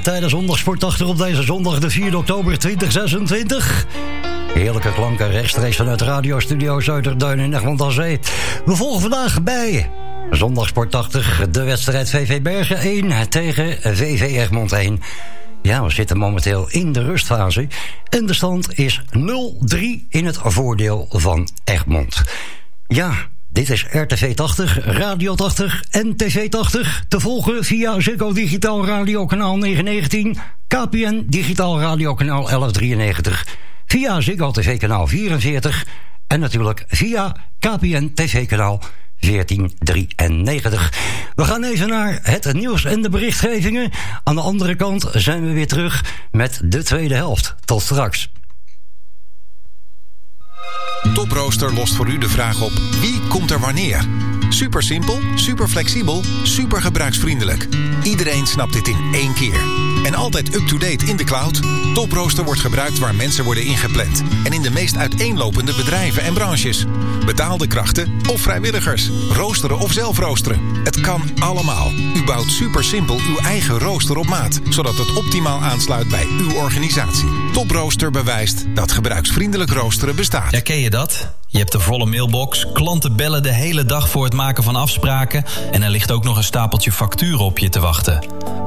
tijdens Zondagsportdag op deze zondag de 4 oktober 2026. Heerlijke klanken rechtstreeks vanuit Radio-studio Zuiderduin in Egmond aan Zee. We volgen vandaag bij Zondagsport 80 de wedstrijd VV Bergen 1 tegen VV Egmond 1. Ja, we zitten momenteel in de rustfase en de stand is 0-3 in het voordeel van Egmond. Ja, dit is RTV 80, Radio 80 en TV 80. Te volgen via Ziggo Digitaal Radio kanaal 919, KPN Digitaal Radio kanaal 1193, via Ziggo TV kanaal 44 en natuurlijk via KPN TV kanaal 1493. We gaan even naar het nieuws en de berichtgevingen. Aan de andere kant zijn we weer terug met de tweede helft. Tot straks. Toprooster lost voor u de vraag op: wie komt er wanneer? Super simpel, super flexibel, super gebruiksvriendelijk. Iedereen snapt dit in één keer. En altijd up-to-date in de cloud. Toprooster wordt gebruikt waar mensen worden ingepland. En in de meest uiteenlopende bedrijven en branches. Betaalde krachten of vrijwilligers. Roosteren of zelf roosteren. Het kan allemaal. U bouwt super simpel uw eigen rooster op maat. Zodat het optimaal aansluit bij uw organisatie. Toprooster bewijst dat gebruiksvriendelijk roosteren bestaat. Herken je dat? Je hebt een volle mailbox, klanten bellen de hele dag voor het maken van afspraken en er ligt ook nog een stapeltje facturen op je te wachten.